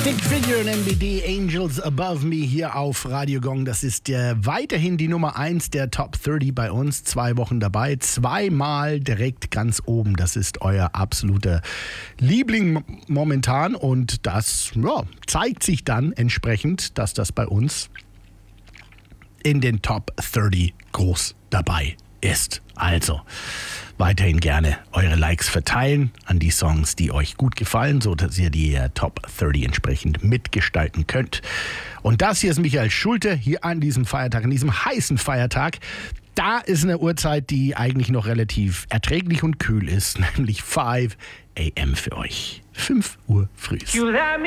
Stick Figure und MBD, Angels Above Me hier auf Radio Gong. Das ist weiterhin die Nummer 1 der Top 30 bei uns. 2 Wochen dabei, zweimal direkt ganz oben. Das ist euer absoluter Liebling momentan. Und das zeigt sich dann entsprechend, dass das bei uns in den Top 30 groß dabei ist. Also weiterhin gerne eure Likes verteilen an die Songs, die euch gut gefallen, so dass ihr die Top 30 entsprechend mitgestalten könnt. Und das hier ist Michael Schulte, hier an diesem Feiertag, an diesem heißen Feiertag. Da ist eine Uhrzeit, die eigentlich noch relativ erträglich und kühl ist, nämlich 5 a.m. für euch. 5 Uhr früh.